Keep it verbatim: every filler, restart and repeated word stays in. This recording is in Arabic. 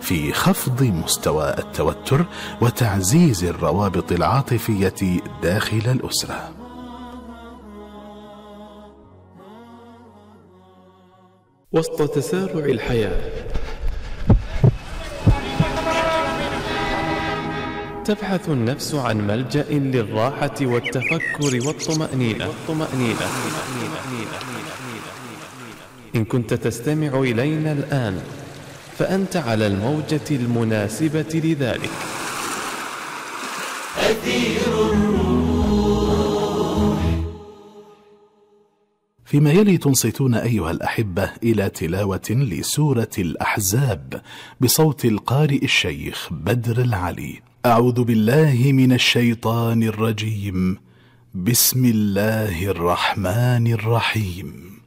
في خفض مستوى التوتر وتعزيز الروابط العاطفية داخل الأسرة. وسط تسارع الحياة تبحث النفس عن ملجأ للراحة والتفكر والطمأنينة. إن كنت تستمع إلينا الآن فأنت على الموجة المناسبة لذلك. أثير الروح. فيما يلي تنصتون أيها الأحبة إلى تلاوة لسورة الأحزاب بصوت القارئ الشيخ بدر العلي. أعوذ بالله من الشيطان الرجيم. بسم الله الرحمن الرحيم.